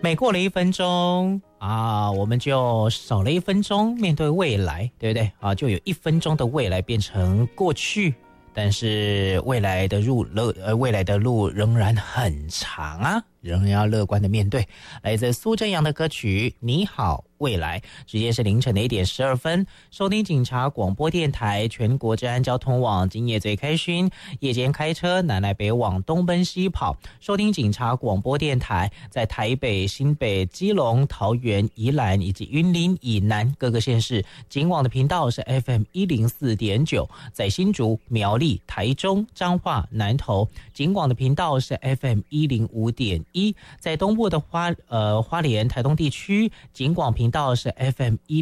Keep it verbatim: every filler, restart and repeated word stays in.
每过了一分钟啊，我们就少了一分钟面对未来，对不对啊？就有一分钟的未来变成过去，但是未来的路乐呃未来的路仍然很长啊，仍然要乐观的面对。来自苏正阳的歌曲《你好未来》，直接是凌晨的一点十二分，收听警察广播电台全国治安交通网，今夜最开心，夜间开车南来北往东奔西跑，收听警察广播电台，在台北、新北、基隆、桃园、宜兰以及云林以南各个县市，警广的频道是 F M 一零四点九，在新竹、苗栗、台中、彰化、南投，警广的频道是 F M 一零五点一，在东部的花呃花莲、台东地区，警广频道是 F M 一